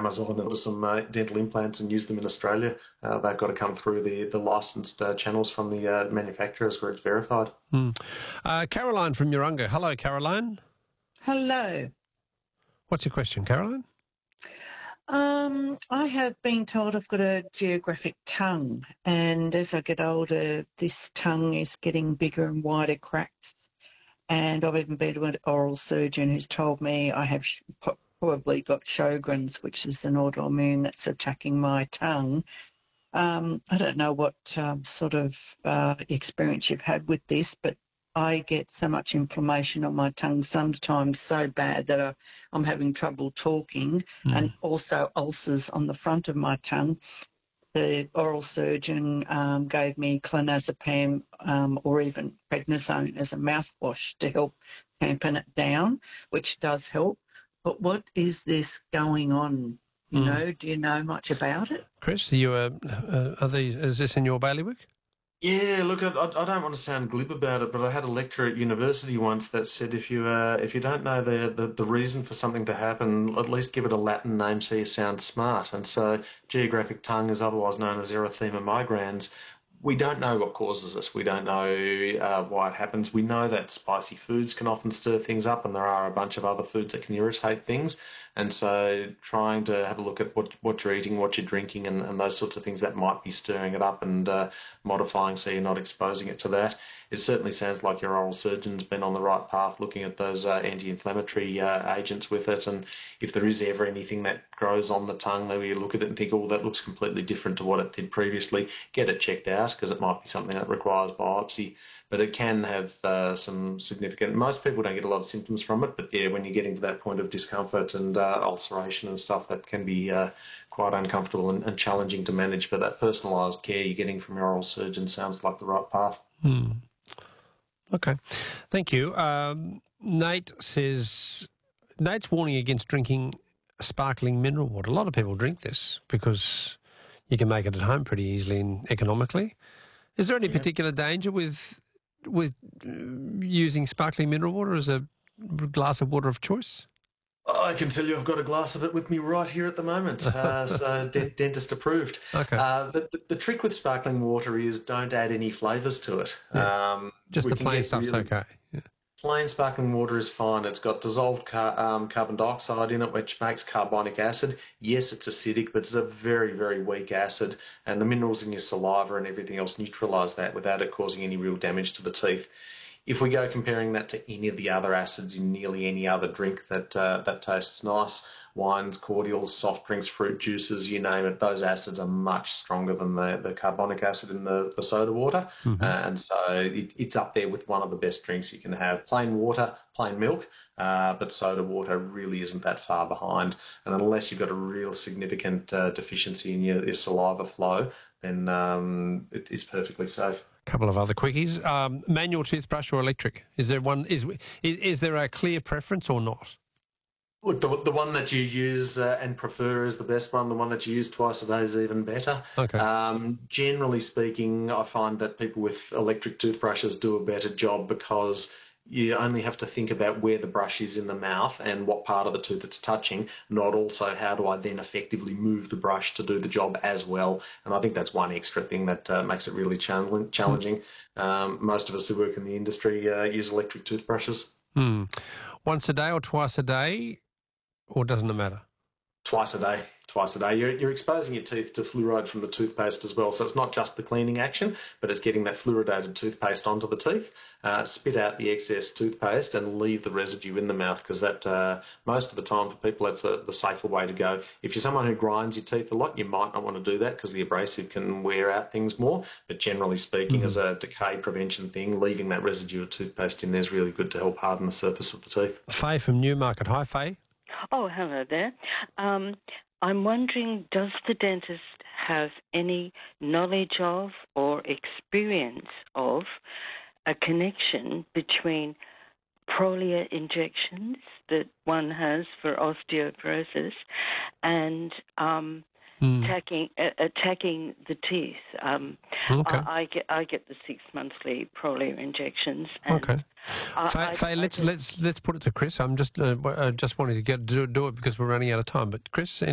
Amazon and order some dental implants and use them in Australia. They've got to come through the licensed channels from the manufacturers where it's verified. Caroline from Urunga. Hello, Caroline. Hello. What's your question, Caroline? I have been told I've got a geographic tongue, and as I get older, this tongue is getting bigger and wider cracks. And I've even been to an oral surgeon who's told me I have probably got Sjogren's, which is an autoimmune that's attacking my tongue. I don't know what sort of experience you've had with this, but I get so much inflammation on my tongue, sometimes so bad that I'm having trouble talking, and also ulcers on the front of my tongue. The oral surgeon gave me clonazepam or even prednisone as a mouthwash to help tampen it down, which does help. But what is this going on? You know, do you know much about it? Chris, is this in your bailiwick? Yeah, look, I don't want to sound glib about it, but I had a lecturer at university once that said if you don't know the reason for something to happen, at least give it a Latin name so you sound smart. And so geographic tongue is otherwise known as erythema migrans. We don't know what causes it. We don't know why it happens. We know that spicy foods can often stir things up, and there are a bunch of other foods that can irritate things. And so trying to have a look at what you're eating, what you're drinking, and those sorts of things that might be stirring it up and modifying so you're not exposing it to that. It certainly sounds like your oral surgeon's been on the right path looking at those anti-inflammatory agents with it. And if there is ever anything that grows on the tongue, maybe you look at it and think, oh, that looks completely different to what it did previously, get it checked out because it might be something that requires biopsy. But it can have some significant... Most people don't get a lot of symptoms from it, but yeah, when you're getting to that point of discomfort and ulceration and stuff, that can be quite uncomfortable and challenging to manage. But that personalised care you're getting from your oral surgeon sounds like the right path. Okay, thank you. Nate says... Nate's warning against drinking sparkling mineral water. A lot of people drink this because you can make it at home pretty easily and economically. Is there any particular danger with using sparkling mineral water as a glass of water of choice? I can tell you I've got a glass of it with me right here at the moment, so dentist approved. Okay. The trick with sparkling water is don't add any flavours to it. Yeah. Just the plain stuff's okay. Yeah. Plain sparkling water is fine. It's got dissolved carbon dioxide in it, which makes carbonic acid. Yes, it's acidic, but it's a very, very weak acid, and the minerals in your saliva and everything else neutralise that without it causing any real damage to the teeth. If we go comparing that to any of the other acids in nearly any other drink that tastes nice, wines, cordials, soft drinks, fruit juices, you name it, those acids are much stronger than the carbonic acid in the soda water. And so it's up there with one of the best drinks you can have. Plain water, plain milk, but soda water really isn't that far behind. And unless you've got a real significant deficiency in your saliva flow, then it is perfectly safe. Couple of other quickies. Manual toothbrush or electric? Is there one? Is there a clear preference or not? Look, the one that you use and prefer is the best one. The one that you use twice a day is even better. Okay. Generally speaking, I find that people with electric toothbrushes do a better job because you only have to think about where the brush is in the mouth and what part of the tooth it's touching, not also how do I then effectively move the brush to do the job as well. And I think that's one extra thing that makes it really challenging. Most of us who work in the industry use electric toothbrushes. Once a day or twice a day, or doesn't it matter? Twice a day. Twice a day. You're exposing your teeth to fluoride from the toothpaste as well. So it's not just the cleaning action, but it's getting that fluoridated toothpaste onto the teeth. Spit out the excess toothpaste and leave the residue in the mouth because that, most of the time for people, that's the safer way to go. If you're someone who grinds your teeth a lot, you might not want to do that because the abrasive can wear out things more. But generally speaking, as a decay prevention thing, leaving that residue of toothpaste in there is really good to help harden the surface of the teeth. Faye from Newmarket. Hi, Faye. Oh, hello there. I'm wondering, does the dentist have any knowledge of or experience of a connection between Prolia injections that one has for osteoporosis and attacking the teeth? Okay. I get the 6 monthly Prolia injections. And Faye, let's put it to Chris. I'm just wanting to do it because we're running out of time. But Chris,